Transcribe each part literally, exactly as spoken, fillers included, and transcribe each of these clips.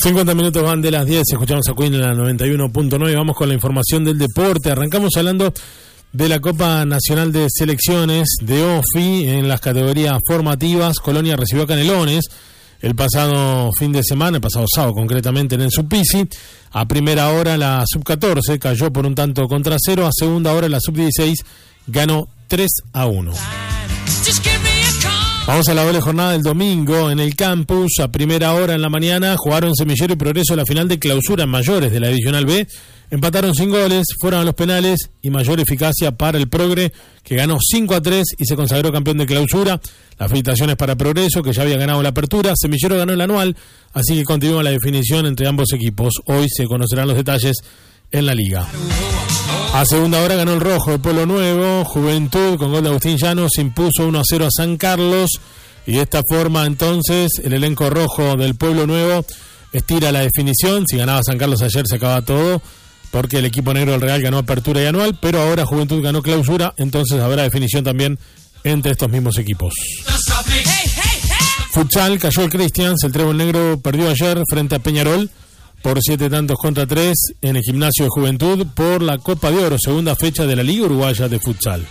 cincuenta minutos van de las diez, escuchamos a Queen en la noventa y uno punto nueve, vamos con la información del deporte. Arrancamos hablando de la Copa Nacional de Selecciones de O F I en las categorías formativas. Colonia recibió a Canelones el pasado fin de semana, el pasado sábado concretamente en el Subpisi. A primera hora la sub catorce cayó por un tanto contra cero, a segunda hora la sub dieciséis ganó tres a uno. Vamos a la doble jornada del domingo en el campus. A primera hora en la mañana jugaron Semillero y Progreso la final de clausura en mayores de la Divisional B. Empataron sin goles, fueron a los penales y mayor eficacia para el Progre, que ganó cinco a tres y se consagró campeón de clausura. Las felicitaciones para Progreso, que ya había ganado la apertura. Semillero ganó el anual, así que continúa la definición entre ambos equipos. Hoy se conocerán los detalles en la liga. A segunda hora ganó el Rojo de Pueblo Nuevo. Juventud con gol de Agustín Llanos impuso uno a cero a San Carlos, y de esta forma entonces el elenco rojo del Pueblo Nuevo estira la definición. Si ganaba San Carlos ayer se acaba todo, porque el equipo negro del Real ganó apertura y anual, pero ahora Juventud ganó clausura, entonces habrá definición también entre estos mismos equipos. Futsal, cayó el Christians, el Trébol Negro perdió ayer frente a Peñarol por siete tantos contra tres en el Gimnasio de Juventud por la Copa de Oro, segunda fecha de la Liga Uruguaya de Futsal.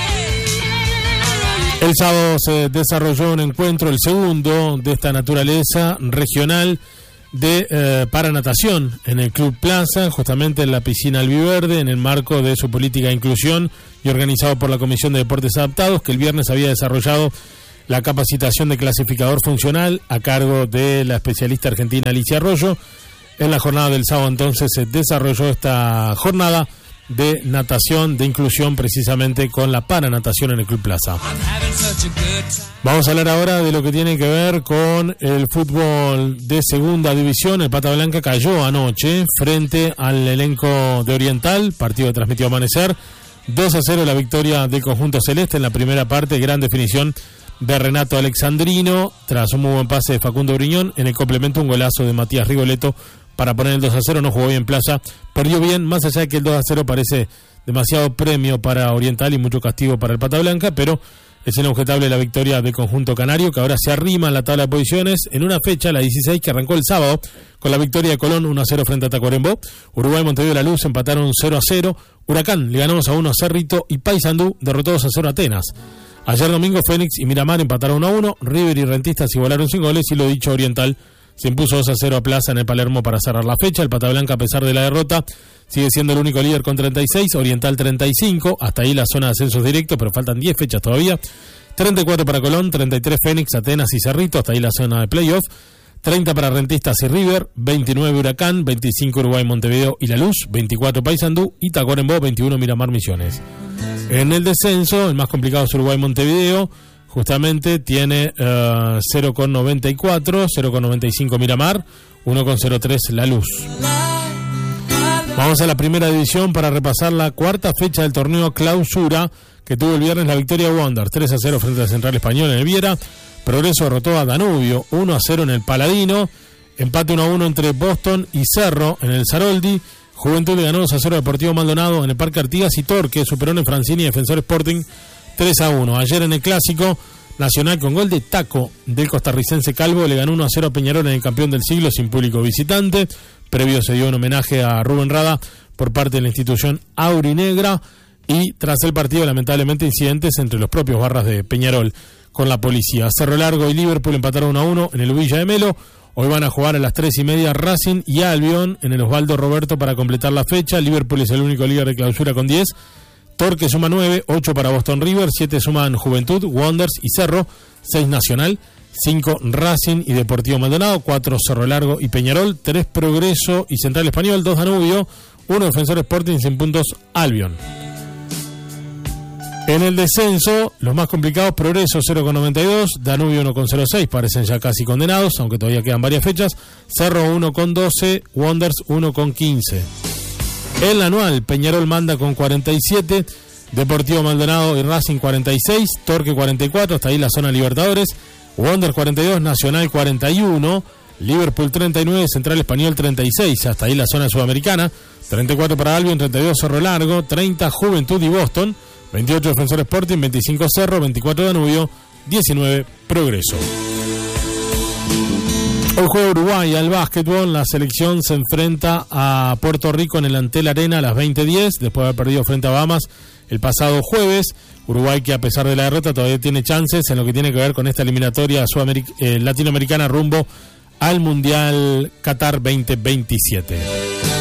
El sábado se desarrolló un encuentro, el segundo de esta naturaleza regional de eh, para natación en el Club Plaza, justamente en la piscina albiverde, en el marco de su política de inclusión y organizado por la Comisión de Deportes Adaptados, que el viernes había desarrollado la capacitación de clasificador funcional a cargo de la especialista argentina Alicia Arroyo. En la jornada del sábado entonces se desarrolló esta jornada de natación, de inclusión, precisamente con la paranatación en el Club Plaza. Vamos a hablar ahora de lo que tiene que ver con el fútbol de segunda división. El Pata Blanca cayó anoche frente al elenco de Oriental, partido que transmitió Amanecer. dos a cero la victoria del conjunto celeste en la primera parte, gran definición de Renato Alexandrino, tras un muy buen pase de Facundo Briñón. En el complemento un golazo de Matías Rigoletto para poner el dos a cero, no jugó bien Plaza, perdió bien, más allá de que el dos a cero parece demasiado premio para Oriental y mucho castigo para el Pata Blanca, pero es inobjetable la victoria del conjunto canario, que ahora se arrima en la tabla de posiciones en una fecha, la dieciséis, que arrancó el sábado con la victoria de Colón uno a cero frente a Tacuarembó. Uruguay y Montevideo La Luz empataron cero a cero, Huracán le ganó dos a uno a Cerrito y Paysandú derrotó dos a cero a Atenas. Ayer domingo Fénix y Miramar empataron uno a uno, River y Rentistas igualaron sin goles, y lo dicho, Oriental se impuso dos a cero a Plaza en el Palermo para cerrar la fecha. El Pata Blanca, a pesar de la derrota, sigue siendo el único líder con treinta y seis, Oriental treinta y cinco, hasta ahí la zona de ascensos directos, pero faltan diez fechas todavía. treinta y cuatro para Colón, treinta y tres Fénix, Atenas y Cerrito, hasta ahí la zona de playoff. treinta para Rentistas y River, veintinueve Huracán, veinticinco Uruguay, Montevideo y La Luz, veinticuatro Paysandú y Tacuarembó, veintiuno Miramar, Misiones. En el descenso, el más complicado es Uruguay, Montevideo, justamente tiene uh, cero coma noventa y cuatro, cero coma noventa y cinco Miramar, uno coma cero tres La Luz. Vamos a la primera división para repasar la cuarta fecha del torneo clausura, que tuvo el viernes la victoria de Wanderers, tres a cero frente a Central Español en el Viera. Progreso derrotó a Danubio, uno a cero en el Paladino. Empate uno a uno entre Boston y Cerro en el Zaroldi. Juventud le ganó dos a cero a Deportivo Maldonado en el Parque Artigas, y Torque superó en Francini y Defensor Sporting tres a uno. Ayer en el Clásico Nacional, con gol de taco del costarricense Calvo, le ganó uno a cero a Peñarol en el campeón del siglo sin público visitante. Previo se dio un homenaje a Rubén Rada por parte de la institución aurinegra, y tras el partido lamentablemente incidentes entre los propios barras de Peñarol con la policía. Cerro Largo y Liverpool empataron uno a uno en el Villa de Melo. Hoy van a jugar a las tres y media Racing y Albion en el Osvaldo Roberto para completar la fecha. Liverpool es el único líder de clausura con diez. Torque suma nueve, ocho para Boston River, siete suman Juventud, Wanderers y Cerro, seis Nacional, cinco Racing y Deportivo Maldonado, cuatro Cerro Largo y Peñarol, tres Progreso y Central Español, dos Danubio, uno Defensor Sporting, sin puntos Albion. En el descenso, los más complicados, Progreso cero coma noventa y dos, Danubio uno coma cero seis, parecen ya casi condenados, aunque todavía quedan varias fechas, Cerro uno coma doce, Wanderers uno coma quince. En la anual, Peñarol manda con cuarenta y siete, Deportivo Maldonado y Racing cuarenta y seis, Torque cuarenta y cuatro, hasta ahí la zona Libertadores, Wanderers cuarenta y dos, Nacional cuarenta y uno, Liverpool treinta y nueve, Central Español treinta y seis, hasta ahí la zona sudamericana, treinta y cuatro para Albion, treinta y dos Cerro Largo, treinta Juventud y Boston, veintiocho Defensor Sporting, veinticinco Cerro, veinticuatro Danubio, diecinueve Progreso. Hoy juega Uruguay al básquetbol. La selección se enfrenta a Puerto Rico en el Antel Arena a las veinte diez, después de haber perdido frente a Bahamas el pasado jueves. Uruguay, que a pesar de la derrota todavía tiene chances en lo que tiene que ver con esta eliminatoria eh, latinoamericana rumbo al Mundial Qatar veinte veintisiete.